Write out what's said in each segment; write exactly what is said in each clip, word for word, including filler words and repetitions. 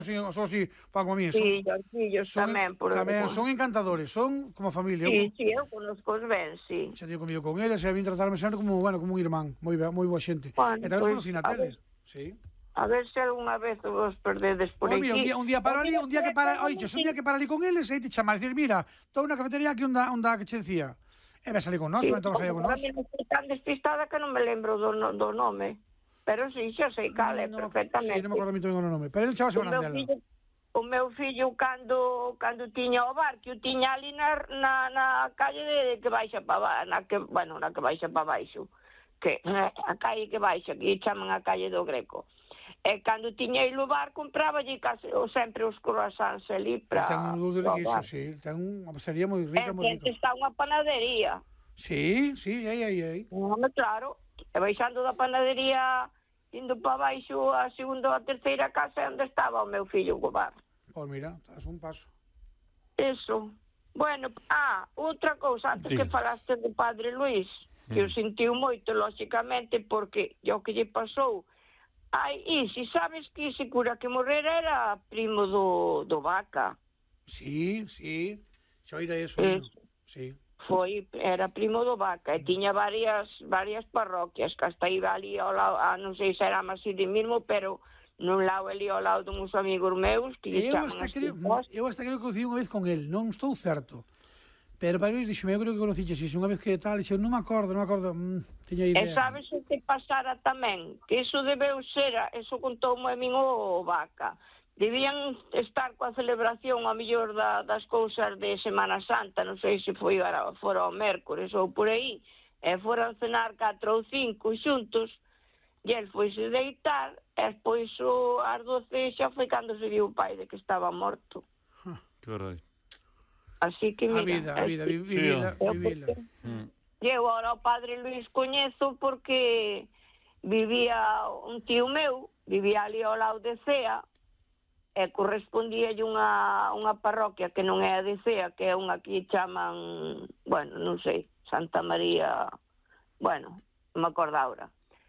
Sí, os así, fan como a mí. Sí, os fillos tamén. Por tamén son encantadores, son como familia. Sí, sí, eu conozco os ben, sí. Xa digo comido con eles, e vin tratarme sempre como, bueno, como un irmán, moi moi boa xente. Bueno, e tamén pues, os conocí na tele. Sí. A ver se algunha vez vos perdedes por oh, aquí. Mira, un día, un día para ali, un día que para, oiches, un día que para ali con eles, e te chamar, dicir, mira, estou na cafetería aquí onda, onda que che decía. E ves ali con nós, sí, entón saía con nós. A mí non estou tan despistada que non me lembro do, do nome. Pero sí, xa sei cal é no, perfectamente. Sí, non me acordo a mí tamén o nome. Pero ele chamase Brandela. O meu fillo, cando cando tiña o bar, que o tiña ali na, na, na calle de que baixa para na que, bueno, na que baixa para baixo, que a calle que baixa, que chaman a calle do Greco. E cando tiña o bar, compraba allí case, o sempre os croissants ali para... Ten un dulce riquísimo, sí. Ten unha pastelería moi rica, moi rica. E está unha panadería. Sí, sí, aí, aí, aí. Home, claro. E baixando da panadería, indo para baixo a segunda ou a terceira casa onde estaba o meu fillo co bar. Pois mira, estás un paso. Eso. Bueno, ah, outra cousa, antes Diga. que falaste do padre Luís, que mm. o sentiu moito, lógicamente, porque o que lle pasou. Ai, e si sabes que ese cura que morrera era primo do, do Vaca. Sí, sí, xa oíra eso, Es, no? Sí. Foi, era primo do Vaca, e tiña varias varias parroquias, que hasta iba ali ao lado, ah, non sei se era así de mismo, pero nun lado ali ao lado de uns amigos meus que lle eu chaman hasta as creo, tipos. eu hasta creo que conocí unha vez con el, non estou certo. Pero para mí dixome, eu creo que conocí xe unha vez que tal, dixo, non me acordo, non me acordo, mm, teño idea. E sabes o que pasara tamén? Que iso debeu ser, eso contoume a min o Vaca. Debían estar coa celebración a mellor da, das cousas de Semana Santa, non sei se foi fora o mércores ou por aí, e foran cenar catro ou cinco xuntos, e el foise deitar, e pois o, ás doce xa foi cando se viu o pai de que estaba morto. Carai. Así que mira... A vida, a vida, vi, sí, vivila, sí, vivila. Mm. E eu ahora o padre Luís coñezo porque vivía un tío meu, vivía ali ao lado de Cea, e correspondía unha, unha parroquia que non é a de Cea, que é unha que chaman, bueno, non sei, Santa María, bueno, non me acordo ahora.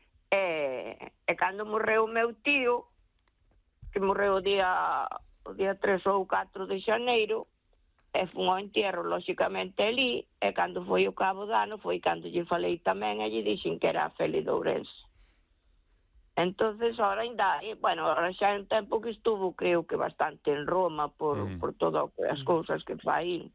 E, e cando morreu o meu tío, que morreu o día, o día tres ou catro de xaneiro, e fun ao entierro, lógicamente, ali, e cando foi o cabo de ano, foi cando lle falei tamén, e lle dixen que era a Feli de Ourense. Entonces, ahora ainda, e, bueno, ahora xa é un tempo que estuvo, creo que bastante en Roma, por, mm. por todas as cousas que fai.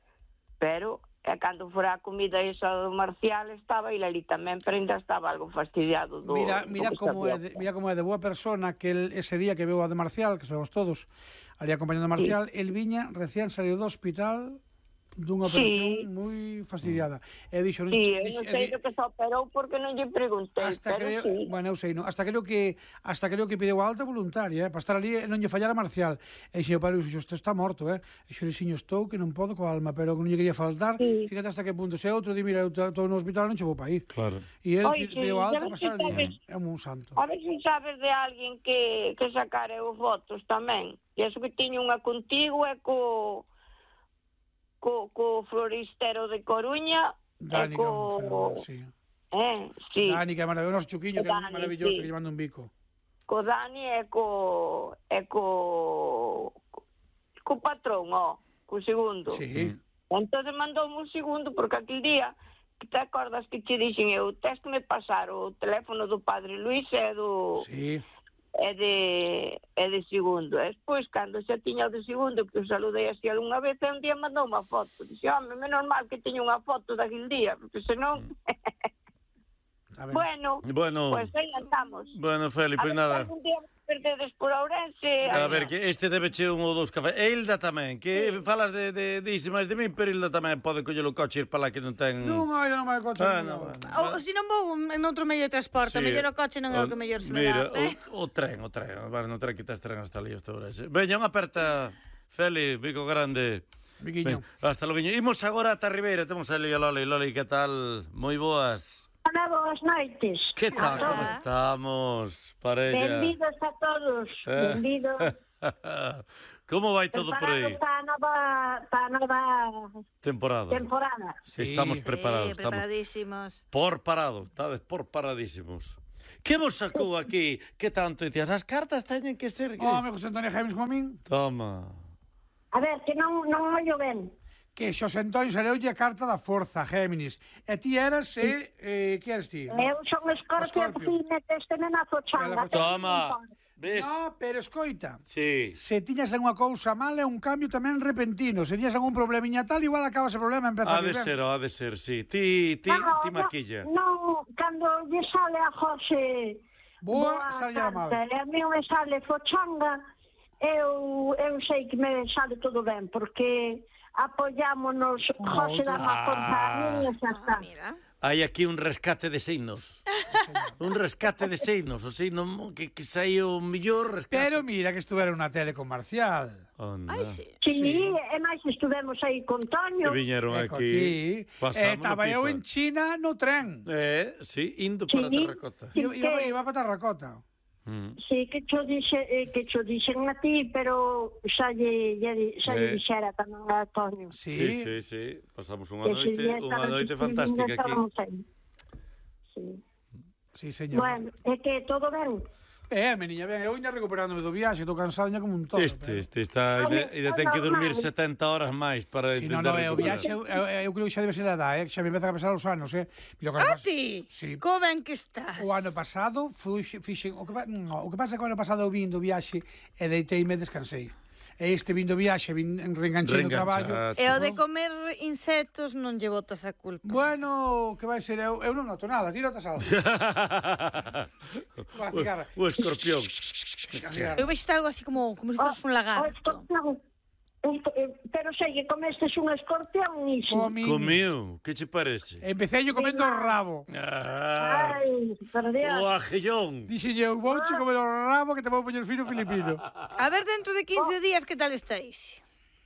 Pero, e cando fora a comida esa do Marcial, estaba ele ali tamén, pero ainda estaba algo fastidiado do... Mira, mira, do como é de, mira como é de boa persona que el, ese día que veo a de Marcial, que sabemos todos, ali acompañando a Marcial, sí. El viña, recién saliu do hospital dunha operación sí. moi fastidiada. E dixo, sí, eu non sei do que se operou porque non lle preguntei, hasta pero creo, sí. Bueno, eu sei, no, hasta creo que hasta creo que pideu a alta voluntaria, eh, para estar ali non lle fallara Marcial. E dixo, padre, isto está morto, eh. E xo, xiño, estou que non podo coa alma, pero non lle quería faltar. Sí. Fíjate hasta que punto, se outro di, mira, eu estou no hospital, non che vou para ir. Claro. E el Oye, pideu a alta para estar ali. Sabes, é un santo. A ver se sabes de alguén que, que sacare os votos tamén. E eso que tiña unha contigo é co... Co, co floristero de Coruña. Dani, co... que é un fenómeno, sí. Eh, sí. Dani, que é maravilloso, Chuquiño, que é maravilloso, sí. que lle manda un bico. Co Dani e co... e co... co patrón, ó, co segundo. Sí. Entón mandoume un segundo, porque aquel día, que te acordas que te dixen eu, tens que me pasar o teléfono do padre Luís e do... Sí. É de, é de segundo. E despois, cando xa tiña o de segundo, que o saludei así algunha vez, un día mandou unha foto. Dixe, home, menos mal que teño unha foto daquele día, porque senón... bueno, bueno, pues aí andamos. Bueno, Feli, pois pues nada. Un día perdedes por Ourense... A ver, que este debe che un ou dous cafés. E Hilda tamén, que sí. Falas de, de, dixe máis de min, pero Hilda tamén pode coller o coche ir para lá que non ten... Non, ai, non vai coche. Ah, no, no. O, se non vou en outro medio de transporte, sí. Mellor o coche non é o que mellor se me mira, dá. Mira, o, o tren, o tren. Vale, no tren que tes tren hasta ali, hasta Ourense. Veña, unha aperta, Feli, bico grande. Biquiño. Ben, hasta logo. Imos agora ata Ribeira, temos a Loli, Loli, Loli, que tal? Moi boas. Hola, boas noites. Que tal, como estamos, parella? Benvidos a todos, benvidos. Como vai todo por aí? Para a nova, para a nova temporada. temporada. Sí, estamos sí, preparados. Sí, preparadísimos. Estamos por parados, estades por paradísimos. Que vos sacou aquí? Que tanto dicías? As cartas teñen que ser... Home, José Antonio Géminis como a min. Toma. A ver, que non, non ollo ben. Que Xosé Antonio saleulle a carta da forza, Géminis. E ti eras, eh, eh, que eres ti? Eu son Escorpio, Escorpio. que meteste na fochanga. Toma. Ves? No, pero escoita. Sí. Se tiñas algunha cousa mal é un cambio tamén repentino. Se tiñas algún problemiña tal, igual acaba ese problema e empeza Ha a de viver. ser, ha de ser, sí. Ti, ti, No, ti maquilla. No, cando lle sale a José Boa, sale a mal. e a mí me sale fochanga, eu, eu sei que me sale todo ben, porque apoyámonos, José da má conta a mí e xa está. Ah, mira. Hai aquí un rescate de signos. Un rescate de signos. O signo que, que saiu millor rescate. Pero mira que estuvera unha tele con Marcial. Onda. Ai, sí. Sí, e máis estuvemos aí con Que Toño. viñeron Eco aquí. aquí. Pasamos Eh, estaba eu en China no tren. Eh, sí, indo para Sí. Terracota. Sí, Iba, iba, que- iba para Terracota. Mm. Sí, que cho dixe, eh, que cho dixen a ti, pero xa lle, lle, xa lle Eh. dixera tamén a Toño. Sí. Sí, sí, sí. Pasamos unha Que noite, si lle unha estaban noite escribindo, fantástica aquí. estábamos aí. Sí. Sí, señor. Bueno, é que todo ben. Eh, meniña, ben, eu ainda recuperándome do viaxe, estou cansado como un toro. Este, este está... Oye, Ainda ten que dormir normal. setenta horas máis para Si, no, intentar no, é o recuperar. viaxe, eu, eu, eu creo que xa debe ser a edad, eh, que xa me empeza a pesar os anos, eh. Mira, o que A pasa- ti? Sí. Co ben que estás? O ano pasado fui, fixen, o que, pa- no, o que pasa é que o ano pasado eu vin do viaxe e deiteime e descansei. E este vin do viaxe, vin reenganchei no traballo. Reenganchache. E o de comer insectos non lle botas a culpa. Bueno, que vai ser, eu, eu non noto nada, ti notas algo. Unha cigarra. O escorpión. Unha cigarra. Eu vexo algo así como, como se fosse un O lagarto. escorpión. Esco- eh, Pero sei que comestes un escorpión iso. Comi. Comiu, que che parece? Empecé yo comendo o rabo. Ah, Ai, por Dios. o ajillón. Dixe eu, vouche comer o rabo que te vou poñer fino filipino. A ver, dentro de quince días, que tal estáis?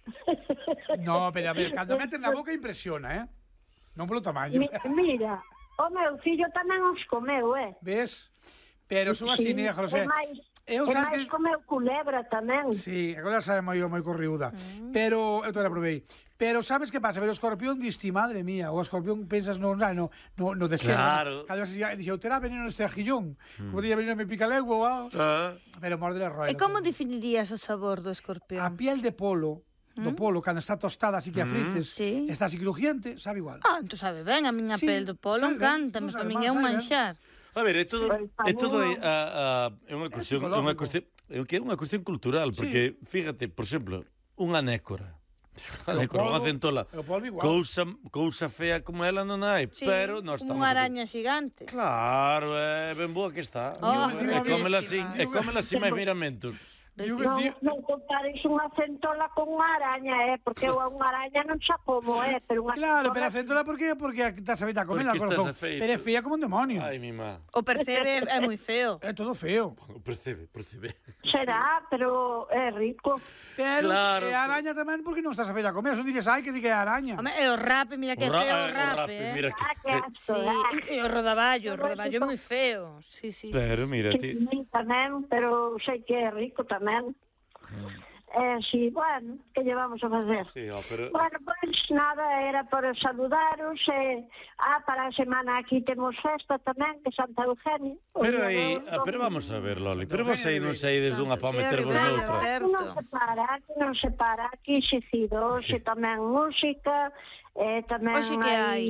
No, pero a ver, cando meten na boca impresiona, eh? Non polo tamaño. Mi, mira, o meu fillo tamén os comeu, eh? Ves? Pero son así, Sí, negros, e eh? máis, Eu e sabes máis que... comeu culebra tamén. Sí, agora sabe moi, moi corriuda. Pero, eu te la provei. Pero sabes que pasa? Pero o escorpión diste, madre mía, o escorpión pensas no, no, no, no deseo. Claro. Cada vez dixo, terá veneno este ajillón. Como día veneno me pica lengua, wow. Ah, Pero morde le roelo. E como definirías o sabor do escorpión? A piel de polo, do polo, cando está tostada así que a frites, Sí. está así crujiente, sabe igual. Ah, entón sabe ben, a miña Sí, pel do polo sabe ben, encanta, non para sabe min mal, é un sabe ben. manxar. a ver, é todo, Pois, é todo aí, Pablo. a, a, é unha cuestión, é unha psicológico. cuestión, é que é unha cuestión cultural, porque fíjate, por exemplo, unha nécora. Unha nécora, unha polvo- centola. o polvo igual. Cousa, cousa fea como ela non hai, Sí, pero nós como estamos... unha araña xigante. Claro, é ben boa que está. Oh, e cómela sin, buenísima. e cómela sin máis miramentos. Digo, Non, digo- non compares unha centola con unha araña, eh? Porque eu a unha araña non xa como, eh? Pero unha Claro, pero a centola... centola por qué? Porque estás a feita a comer, Porque estás corazón. afeito. Pero é fea como un demonio. Ai, mi má. O percebe é moi feo. É todo feo. Percebe, percebe. Será, pero é rico. Pero Claro, é araña tamén porque non estás a feita a comer. Non dices, ai, que di que é araña. Home, e o rape, mira que O ra- feo o o rape, rape, eh. mira que... Ah, que asco, Sí, ah. e o rodaballo, o rodaballo é moi feo. Sí, sí. sí. Pero mira, Sí, ti... tamén, pero sei que é rico tamén. Eh, sí, bueno, que llevamos a facer? Sí, ó, pero... Bueno, pois nada, era por saludaros e ah, para a semana aquí temos festa tamén de Santa Eugenia. O Pero día aí, do- ah, pero vamos a ver, Loli, pero vos aí non sei desde unha para metervos Certo, noutra. certo. Aquí non se para, aquí non se para, aquí se cido, hoxe tamén música, eh, tamén Hoxe que hai?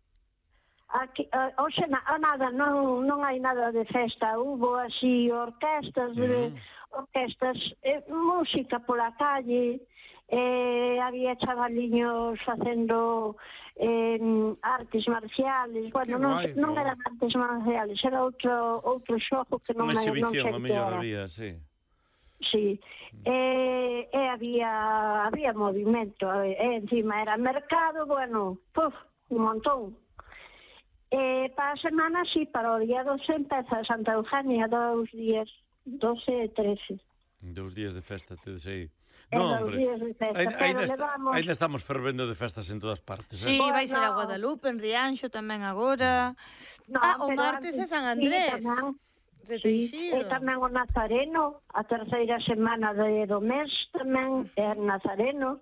Aquí, uh, hoxe na, ah, nada, non, non hai nada de festa, hubo así orquestas, de, orquestas, eh, música pola calle, eh, había chavaliños facendo eh, artes marciales, bueno, Que non, guai, non no. eran artes marciales, era outro outro xogo que non, Unha hai- non exhibición, sei a que mellor era. había, sí. Sí, e, e había había movimento, e, e encima era mercado, bueno, puf, un montón. E para a semana, sí, para o día doce empeza Santa Eugenia, dous días, doce e trece. Dous días de festa, te sei. E No, dous hombre, días de festa, ainda, pero ainda, está, levamos... ainda estamos fervendo de festas en todas partes, Sí, eh? vai ser a Bueno. Guadalupe, en Rianxo tamén agora. No, Ah, o pero martes é antes- San sí, Andrés. tamén, De sí, Teixido. e tamén o Nazareno, a terceira semana de, do mes tamén é Nazareno.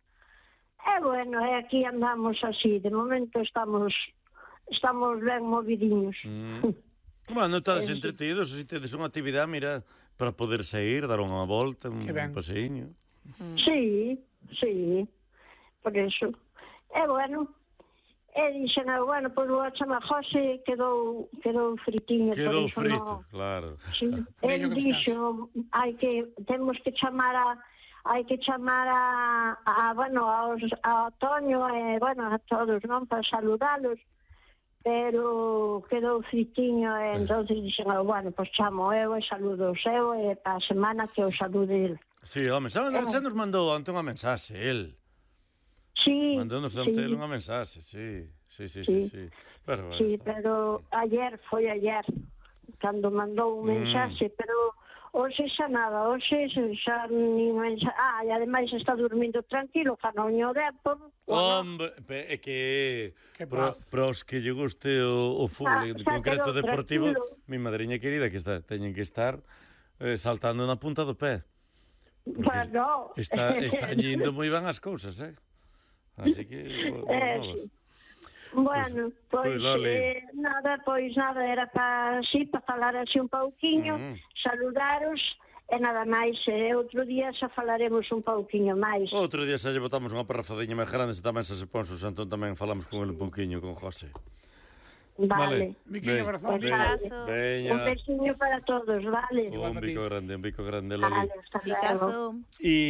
E bueno, e aquí andamos así, de momento estamos estamos ben movidiños. Mm. Bueno, estades entretidos, se tedes unha actividade, mira, para poder sair, dar unha volta, un paseiño. Sí, sí, por eso. E bueno, e dixen, bueno, pois vou a chamar José, quedou, quedou fritiño. Quedou por iso frito, no... claro. Sí. El dixo, hai que, temos que chamar a, hai que chamar a, a bueno, aos, a Toño, e, bueno, a todos, non, para saludalos, pero quedou fritiño, e entonces dixen, bueno, pois chamo eu e saludo o seu, e para a semana que o salude el. Sí, home, xa, xa nos mandou onte unha mensaxe, el. Sí, Mandou-nos sí. onte unha mensaxe, sí. Sí, sí, sí, sí. Pero, sí, pero ayer, foi ayer, cando mandou un mensaxe, mm. pero hoxe xa nada, hoxe xa ni mensaxe. Ah, e ademais está dormindo tranquilo, fa non o Dépor. Hombre, é que para os que lle guste o, o fútbol, en concreto deportivo, mi madriña querida, que está, teñen que estar eh, saltando na punta do pé. Bueno. Está, está indo moi ben as cousas, eh? Así que... Eh, sí. Bueno, pois, pois eh, nada, pois nada, era para sí, para falar así un pouquiño, mm. saludaros, e nada máis, e outro día xa falaremos un pouquiño máis. Outro día xa lle botamos unha parrafadiña máis grande, se tamén xa se pon sus, entón tamén falamos con ele un pouquiño, con José. Vale. Miquiño corazón. Veña. Un besiño para todos, vale. Un bico grande, un bico grande, Loli. Vale, hasta luego.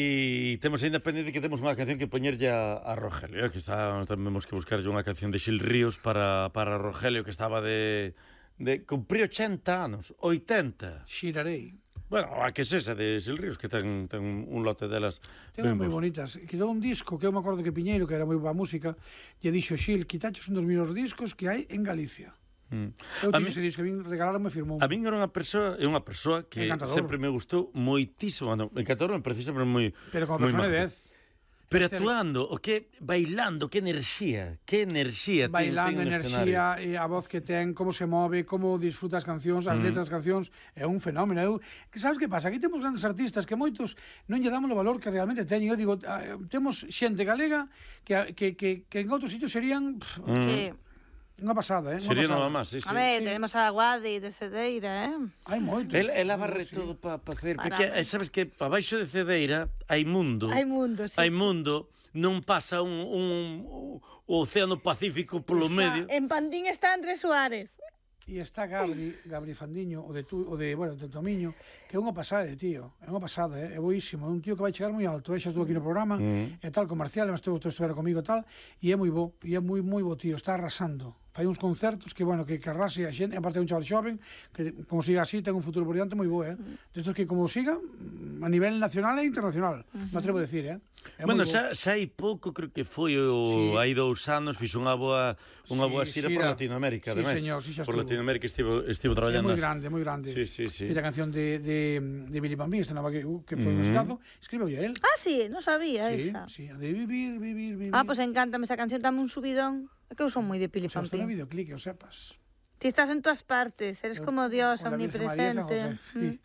E temos ainda pendente que temos unha canción que poñerlle a, a Rogelio, que está, temos que buscarlle unha canción de Xil Ríos para, para Rogelio, que estaba de... de cumprir ochenta anos, oitenta. Xirarei. Bueno, a que sexa de Xil Ríos, que ten, ten un lote delas. Ten moi bonitas. Quedou un disco que eu me acordo que Piñeiro, que era moi boa música, lle dixo, Xil, quitaches un dos millores discos que hai en Galicia. Mm. Eu teño ese disco, a min regalaron me firmou. A min era unha persoa, é unha persoa que sempre me gustou moitísimo, bueno, encantador, me parece sempre moi... Pero como persona de dez. Pero actuando, o que bailando, que enerxía, que enerxía bailando, enerxía, e a voz que ten, como se move, como disfruta as cancións, as mm. letras das cancións, é un fenómeno. Eu, que sabes que pasa? Aquí temos grandes artistas que moitos non lle damos o valor que realmente teñen. Eu digo, temos xente galega que, que, que, que en outros sitios serían... Pff, mm. sí. Unha pasada, eh? Sería nada máis, sí, sí. A ver, sí. Tenemos a Guadi de Cedeira, eh? Hai moitos. El, ela barre sí. todo para pa hacer, porque para... sabes que para baixo de Cedeira hai mundo. Hai mundo, sí. Hai sí. mundo, non pasa un, un, un o Océano Pacífico polo está, medio. En Pantín está Andrés Suárez. E está Gabri, Gabri Fandiño, o de tu, o de, bueno, de Tomiño, que é unha pasada, tío. É unha pasada, eh? É boísimo. É un tío que vai chegar moi alto, eh? Xa estuvo aquí no programa, mm. e tal, comercial, mas estuvo estuvera comigo e tal, e é moi bo, e é moi, moi bo, tío. Está arrasando. Fai uns concertos que, bueno, que, que arrase a xente, aparte de un chaval xoven, que como siga así, ten un futuro por diante moi bo, eh? Destos que como siga, a nivel nacional e internacional, uh -huh. me atrevo a decir, eh? É bueno, xa, xa hai pouco, creo que foi o, sí. hai dous anos, fixo unha boa unha sí, boa xira por Latinoamérica, sí, ademais. Señor, sí, por Latinoamérica estivo, estivo traballando. É moi grande, moi grande. Sí, sí, sí. Fixo a canción de, de, de Billy Bambín, esta nova que, uh, que foi uh -huh. un estado, escribeu a él. Ah, sí, non sabía sí, esa. Sí, sí, de vivir, vivir, vivir. Ah, pois pues encántame esa canción, dame un subidón. É que eu son moi de Pili Pampín. O sea, está no videoclip, que o sepas. Ti estás en todas partes, eres como Dios omnipresente. Sí.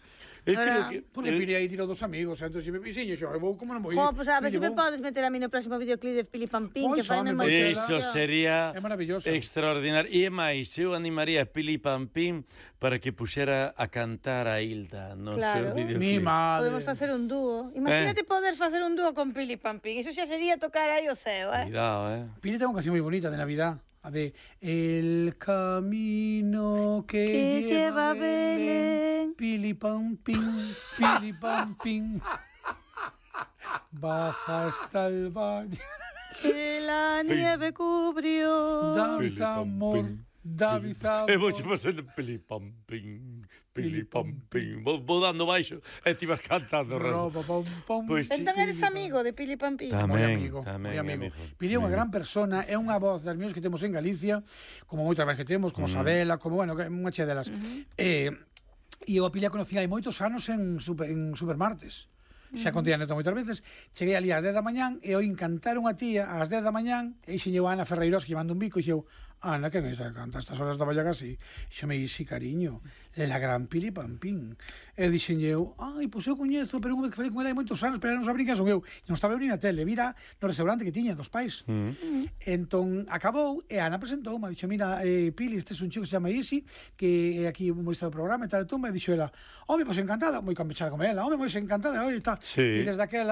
Porque Pili aí tirou dos amigos, entonces me dixen, yo vou como non vou ir. Jo, pois a ver se me podes meter a mí no próximo videoclip de Pili Pampín, que fai moi Iso sería extraordinario. E máis, eu animaría a Pili Pampín para que puxera a cantar a Hilda no seu videoclip. Mi madre. Podemos facer un dúo. Imagínate poder facer un dúo con Pili Pampín. Iso xa sería tocar aí o ceo, eh? Cuidado, eh? Pili ten unha canción moi bonita de Navidad. A de El camino que, que lleva, lleva Belén, Pili Pampín, Pili Pampín, baja hasta el valle. Que la nieve cubrió. David amor, David amor. E vou che facer de Pili Pampín, Pili Pampín. Vou, vou dando baixo e ti vas cantando. Pois sí. Tamén eres amigo de Pili Pampín. Tamén, moi amigo, tamén, moi amigo. amigo. Pili é unha gran persona, é unha voz das mías que temos en Galicia, como moitas máis que temos, como uh -huh. Sabela, como, bueno, unha chea delas. Uh -huh. eh, e eu a Pili a conocí hai moitos anos en, super, en Supermartes. Xa contei a neta moitas veces. Cheguei ali ás dez da mañán e o encantaron a tía ás dez da mañán e xeñeu a Ana Ferreiros que llevando un bico e xeu, Ana, que non canta estas horas da ballan así. Xome, sí, cariño, la gran Pili Pampín. E dixen eu, ai, pois eu coñezo, pero unha vez que falei con ela hai moitos anos, pero non sabría que son eu. Non estaba eu ni na tele, vira no restaurante que tiña dos pais. Mm. Entón, acabou, e Ana presentou, me dixo, mira, eh, Pili, este é un chico que se chama Isi, que é aquí un humorista do programa e tal, e tú me dixo ela, home, pois encantada, moi campechar con ela, home, moi encantada, oi, e tal. Sí. E desde aquela